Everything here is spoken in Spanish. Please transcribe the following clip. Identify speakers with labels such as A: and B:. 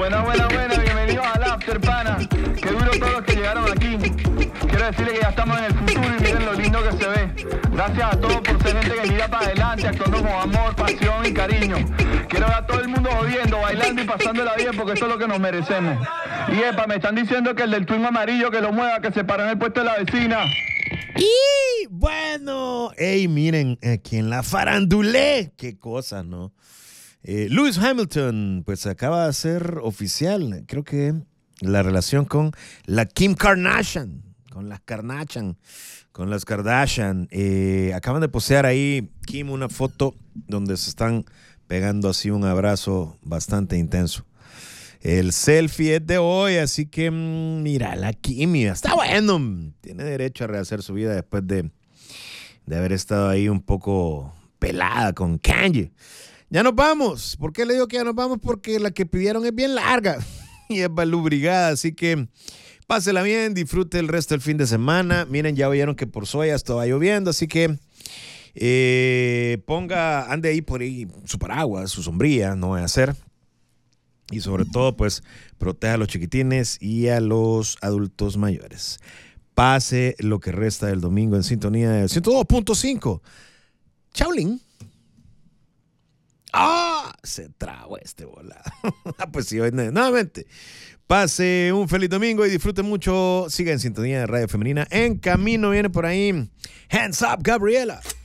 A: Buena, bienvenidos al After, pana. Qué duro todos los que llegaron aquí. Quiero decirles que ya estamos en el futuro y miren lo lindo que se ve. Gracias a todos por ser gente que mira para adelante, actuando con amor, pasión y cariño. Quiero ver a todo el mundo jodiendo, bailando y pasándola bien porque eso es lo que nos merecemos. Y epa, me están diciendo que el del twin amarillo que lo mueva, que se paró en el puesto de la vecina.
B: Y bueno, hey, miren, aquí en la farandulé, qué cosa, ¿no? Lewis Hamilton, pues acaba de ser oficial, creo que la relación con la Kim Kardashian, con las Kardashian. Acaban de postear ahí, Kim, una foto donde se están pegando así un abrazo bastante intenso. El selfie es de hoy, así que mira, la Kim está bueno, tiene derecho a rehacer su vida después de haber estado ahí un poco pelada con Kanye. Ya nos vamos. ¿Por qué le digo que ya nos vamos? Porque la que pidieron es bien larga y es balubrigada, así que pásela bien, disfrute el resto del fin de semana. Miren, ya oyeron que por Zoya estaba lloviendo, así que ande ahí por ahí su paraguas, su sombrilla, no voy a hacer. Y sobre todo, pues, proteja a los chiquitines y a los adultos mayores. Pase lo que resta del domingo en sintonía de 102.5. Chaolín. Se trabó este volado. Pues sí, hoy nuevamente. Pase un feliz domingo y disfrute mucho. Siga en sintonía de Radio Femenina. En camino viene por ahí Hands Up, Gabriela.